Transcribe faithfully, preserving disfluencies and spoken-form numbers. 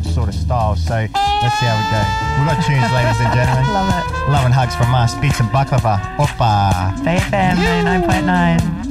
sort of style. So let's see how we go. We've got tunes, ladies and gentlemen. Love it. Love and hugs from us. Beats and baklava. Oppa. Bay F M ninety-nine point nine.